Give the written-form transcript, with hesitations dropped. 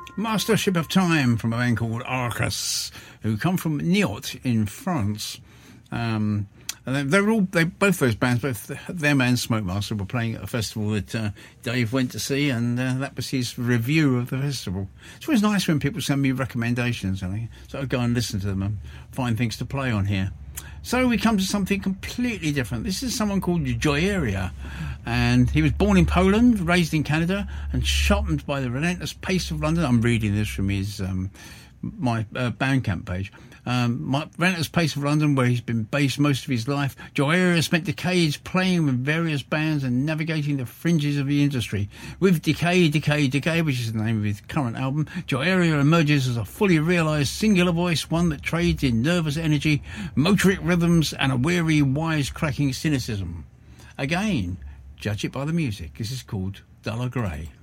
Mastership of Time from a band called Arcus, who come from Niort in France. And both those bands, both them and Smokemaster, were playing at a festival that Dave went to see, and that was his review of the festival. It's always nice when people send me recommendations, so I go and listen to them and find things to play on here. So we come to something completely different. This is someone called Joyeria, and he was born in Poland, raised in Canada, and sharpened by the relentless pace of London. I'm reading this from his my Bandcamp page. My Relentless Pace of London, where he's been based most of his life. Joyeria spent decades playing with various bands and navigating the fringes of the industry. With Decay, which is the name of his current album, Joyeria emerges as a fully realised singular voice, one that trades in nervous energy, motoric rhythms, and a weary, wise-cracking cynicism. Again, judge it by the music. This is called Duller Grey.